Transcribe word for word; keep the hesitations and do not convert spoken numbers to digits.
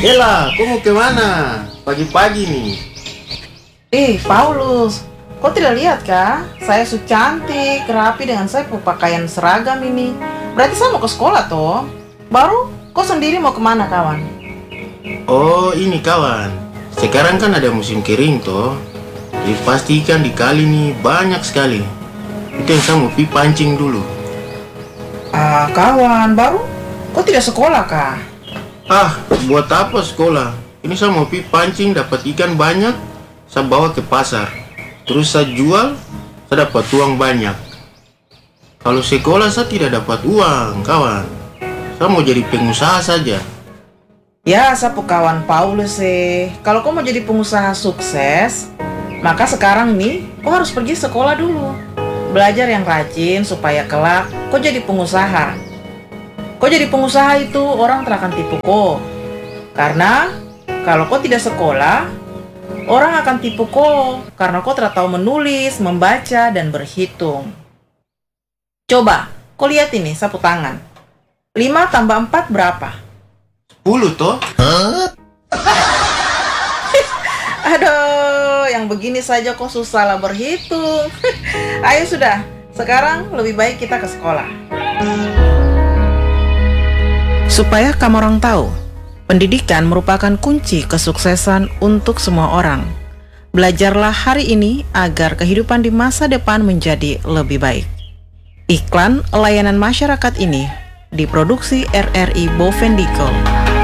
Ella, kau mau kemana? Pagi-pagi nih. Eh, Paulus, kau tidak lihat kah? Saya su cantik, rapi dengan saya pakaian seragam ini. Berarti saya mau ke sekolah toh. Baru, kau sendiri mau kemana kawan? Oh, ini kawan. Sekarang kan ada musim kering toh. Jadi pasti ikan di kali nih banyak sekali. Itu yang saya mau pi pancing dulu. Ah, kawan, baru? Kau tidak sekolah kah? Ah, buat apa sekolah? Ini saya mau pi pancing dapat ikan banyak. Saya bawa ke pasar. Terus saya jual, saya dapat uang banyak. Kalau sekolah saya tidak dapat uang, kawan. Saya mau jadi pengusaha saja. Ya, sapu kawan Paulus sih. Kalau kau mau jadi pengusaha sukses, maka sekarang nih, kau harus pergi sekolah dulu. Belajar yang rajin supaya kelak kau jadi pengusaha. Kau jadi pengusaha itu orang tak akan tipu kau. Karena kalau kau tidak sekolah, orang akan tipu kau karena kau tidak tahu menulis, membaca, dan berhitung. Coba, kau lihat ini, sapu tangan. lima tambah empat berapa? Sepuluh toh? Aduh, yang begini saja kok susah lah berhitung. Ayo sudah, sekarang lebih baik kita ke sekolah. Supaya kamu orang tahu, pendidikan merupakan kunci kesuksesan untuk semua orang. Belajarlah hari ini agar kehidupan di masa depan menjadi lebih baik. Iklan layanan masyarakat ini diproduksi R R I Bovendigul.